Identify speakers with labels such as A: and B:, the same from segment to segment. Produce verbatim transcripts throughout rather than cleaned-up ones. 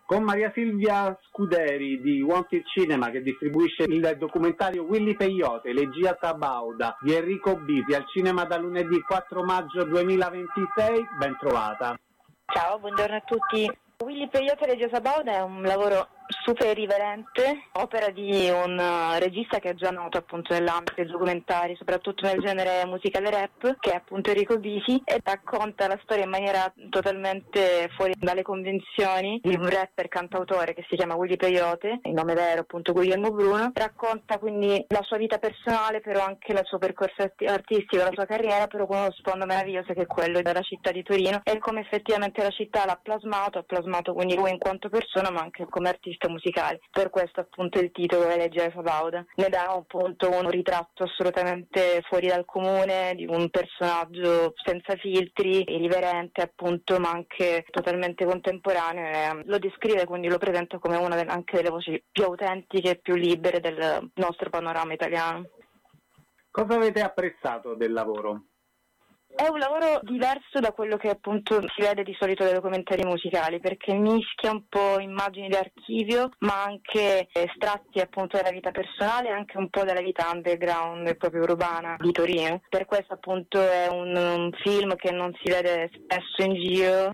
A: Con Maria Silvia Scuderi di Wanted Cinema, che distribuisce il documentario Willy Peyote, Elegia Sabauda di Enrico Bisi, al cinema da lunedì quattro maggio duemilaventisei. Ben trovata.
B: Ciao, buongiorno a tutti. Willy Peyote, Elegia Sabauda è un lavoro super riverente, opera di un uh, regista che è già noto appunto nell'ambito dei documentari, soprattutto nel genere musicale rap, che è appunto Enrico Bisi, e racconta la storia in maniera totalmente fuori dalle convenzioni di un rapper cantautore che si chiama Willy Peyote, il nome vero appunto Guglielmo Bruno. Racconta quindi la sua vita personale, però anche il suo percorso art- artistico, la sua carriera, però con uno sfondo meraviglioso che è quello della città di Torino, e come effettivamente la città l'ha plasmato, ha plasmato quindi lui in quanto persona ma anche come artista musicali. Per questo appunto il titolo Elegia Sabauda ne dà appunto un ritratto assolutamente fuori dal comune di un personaggio senza filtri, irriverente appunto, ma anche totalmente contemporaneo, e lo descrive, quindi lo presenta come una delle, anche delle voci più autentiche e più libere del nostro panorama italiano.
A: Cosa avete apprezzato del lavoro?
B: È un lavoro diverso da quello che appunto si vede di solito dai documentari musicali, perché mischia un po' immagini di archivio, ma anche estratti appunto dalla vita personale e anche un po' della vita underground e proprio urbana di Torino. Per questo appunto è un, un film che non si vede spesso in giro.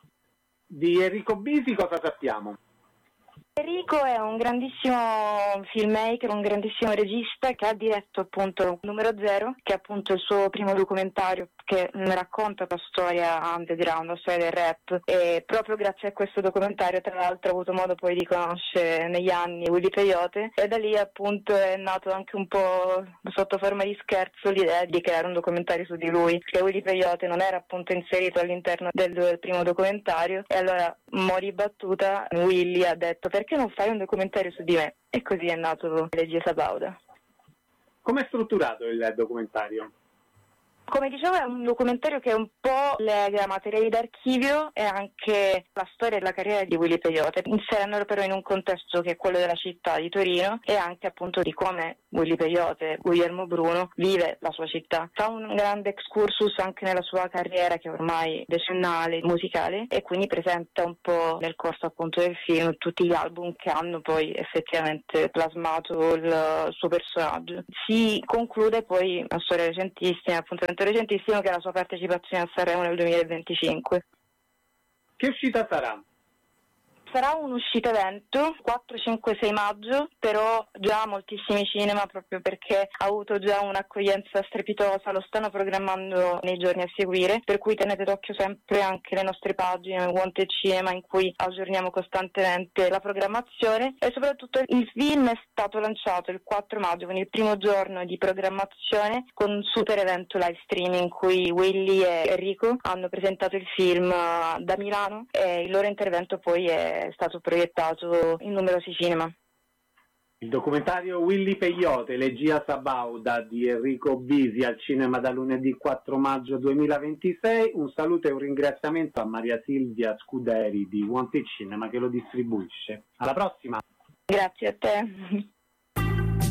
A: Di Enrico Bisi cosa sappiamo?
B: Enrico è un grandissimo filmmaker, un grandissimo regista che ha diretto appunto Numero Zero, che è appunto il suo primo documentario che racconta la storia underground, la storia del rap, e proprio grazie a questo documentario tra l'altro ho avuto modo poi di conoscere negli anni Willy Peyote, e da lì appunto è nato anche un po' sotto forma di scherzo l'idea di creare un documentario su di lui, che Willy Peyote non era appunto inserito all'interno del, del primo documentario, e allora mo' di battuta Willy ha detto: perché non fai un documentario su di me? E così è nato Elegia Sabauda.
A: Come è strutturato il documentario?
B: Come dicevo, è un documentario che un po' lega materiali d'archivio e anche la storia e la carriera di Willy Peyote, inserendolo però in un contesto che è quello della città di Torino, e anche appunto di come Willy Peyote, Guglielmo Bruno, vive la sua città. Fa un grande excursus anche nella sua carriera, che è ormai decennale, musicale, e quindi presenta un po' nel corso appunto del film tutti gli album che hanno poi effettivamente plasmato il suo personaggio. Si conclude poi una storia recentissima, appunto recentissimo, che è la sua partecipazione a Sanremo nel duemilaventicinque.
A: Che uscita sarà?
B: Sarà un'uscita evento quattro, cinque, sei maggio, però già moltissimi cinema, proprio perché ha avuto già un'accoglienza strepitosa, lo stanno programmando nei giorni a seguire, per cui tenete d'occhio sempre anche le nostre pagine Wanted Cinema, in cui aggiorniamo costantemente la programmazione, e soprattutto il film è stato lanciato il quattro maggio, quindi il primo giorno di programmazione, con un super evento live streaming in cui Willy e Enrico hanno presentato il film da Milano, e il loro intervento poi è è stato proiettato in numerosi cinema.
A: Il documentario Willy Peyote, Elegia Sabauda di Enrico Bisi, al cinema da lunedì quattro maggio duemilaventisei. Un saluto e un ringraziamento a Maria Silvia Scuderi di Wanted Cinema, che lo distribuisce. Alla prossima!
B: Grazie a te.